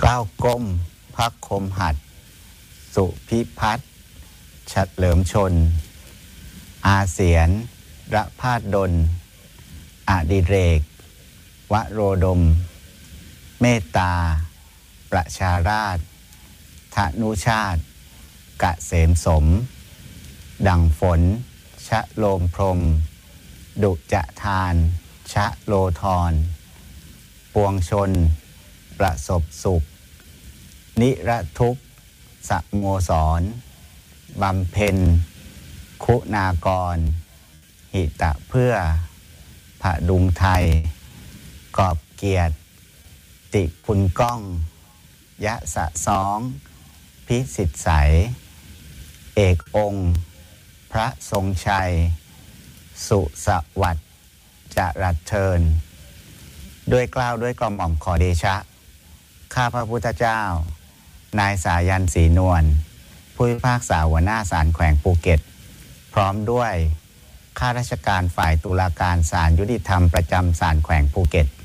กล้าวก้มพักคมหัดสุพิพัฒน์เฉลิมชนอาเสียนระพาดดลอดิเรกวโรดมเมตตาประชาราษฎร์ธนุชาติเกษมสมดังฝนชะโลมพรมดุจะทานชะโลธรปวงชนประสบสุขนิรทุกข์สโมสรบำเพ็ญคุณากรหิตะเพื่อผดุงไทยกอบเกียรติติคุณก้องยะสะซ้องพิสิทธิ์ใสเอกองค์พระทรงชัยสุสวัสดิ์จรัสเทินด้วยเกล้าด้วยกระหม่อมขอเดชะข้าพระพุทธเจ้านายสายันศรีนวลผู้พิพากษาหัวหน้าศาลแขวงภูเก็ตพร้อมด้วยข้าราชการฝ่ายตุลาการศาลยุติธรรมประจำศาลแขวงภูเก็ต